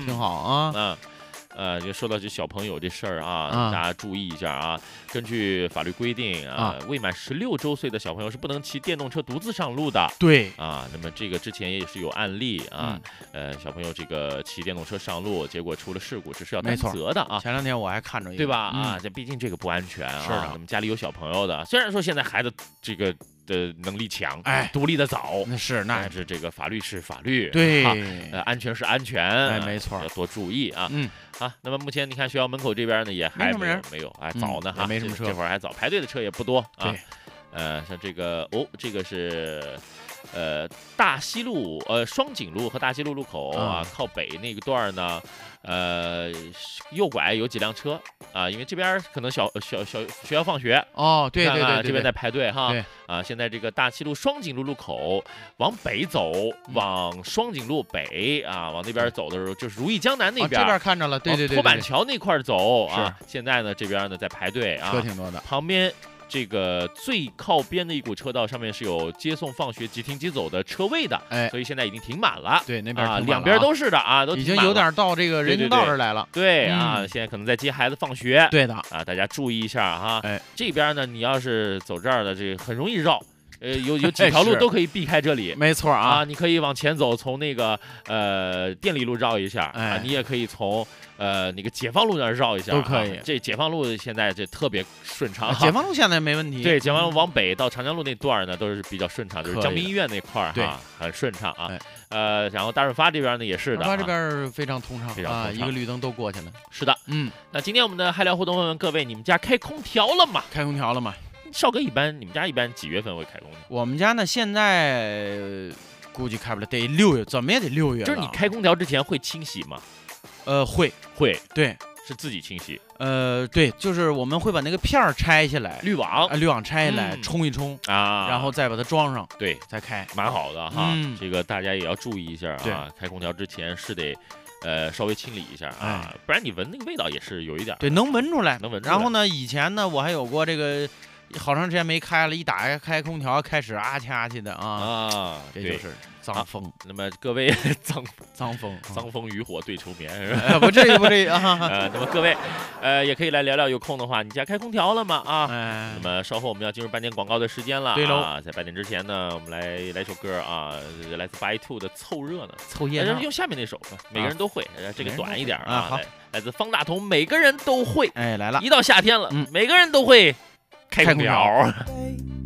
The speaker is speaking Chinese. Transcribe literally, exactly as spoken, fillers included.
嗯，挺好啊。 嗯。呃，就说到这小朋友这事儿啊， 啊大家注意一下啊。根据法律规定啊， 啊未满十六周岁的小朋友是不能骑电动车独自上路的。 对啊，那么这个之前也是有案例啊， 嗯、 呃，小朋友这个骑电动车上路，结果出了事故，这是要担没错责的啊。 前两天我还看着一个， 对吧？ 嗯、 啊，这毕竟这个不安全啊。 是的， 那么家里有小朋友的，虽然说现在孩子这个的能力强， 哎， 独立的早， 那是那但是这个法律是法律， 对， 啊、呃，安全是安全， 哎，没错， 要多注意啊。 嗯。 啊，那么目前你看学校门口这边呢也还没有没有，哎，早呢哈， 没什么车， 这会儿还早，排队的车也不多啊。 对， 呃，像这个哦，这个是。呃，大西路呃双井路和大西路路口啊，靠北那个段呢，呃，右拐有几辆车啊，因为这边可能小小小学校放学哦，对对对， 这边在排队哈。 对啊，现在这个大西路双井路路口往北走，往双井路北啊，往那边走的时候就是如意江南那边， 这边看着了，对对对， 拓板桥那块走啊。 现在呢这边呢在排队啊， 车挺多的， 旁边。这个最靠边的一股车道上面是有接送放学即停即走的车位的， 哎， 所以现在已经停满了。 对，那边啊，两边都是的啊，都已经有点到这个人行道这儿来了。 对啊，现在可能在接孩子放学。 对的啊，大家注意一下哈。 哎， 这边呢，你要是走这儿的，这个很容易绕。呃，有有几条路都可以避开这里， 没错啊。 你可以往前走，从那个呃电力路绕一下，啊，你也可以从呃那个解放路那儿绕一下， 都可以。 这解放路现在这特别顺畅， 解放路现在没问题。 对，解放路往北到长江路那段呢都是比较顺畅，就是江滨医院那块儿哈，很顺畅啊。呃，然后大润发这边呢也是的， 大润发这边非常通畅， 非常通畅， 一个绿灯都过去了。 是的， 嗯。 那今天我们的嗨聊互动问问各位，你们家开空调了吗？ 开空调了吗？ 少哥一般，你们家一般几月份会开空调？ 我们家呢，现在估计开不了，得六月，怎么也得六月。 就是你开空调之前会清洗吗？ 呃，会会， 对， 是自己清洗。 呃，对，就是我们会把那个片儿拆下来， 滤网啊，滤网拆下来， 嗯、 冲一冲啊， 然后再把它装上， 对， 再开， 蛮好的哈。 嗯、 这个大家也要注意一下啊，开空调之前是得。呃，稍微清理一下啊， 哎、 不然你闻那个味道也是有一点。 对，能闻出来， 能闻出来。 然后呢，以前呢，我还有过这个，好长时间没开了，一打开开空调，开始啊掐去的啊啊， 这就是脏风。 啊、那么各位脏脏风， 脏风与火对愁眠是吧？ 不至于，不至于啊。 呃，那么各位，呃，也可以来聊聊，有空的话，你家开空调了吗？啊， 哎、 那么稍后我们要进入半点广告的时间了。 对喽。 啊，在半点之前呢，我们来来首歌啊，来自八一 two 的凑热闹， 凑热闹。 用下面那首，每个人都会，啊、这个短一点啊。 好，来自方大同，每个人都会。 哎，来了， 一到夏天了， 嗯， 每个人都会开空调。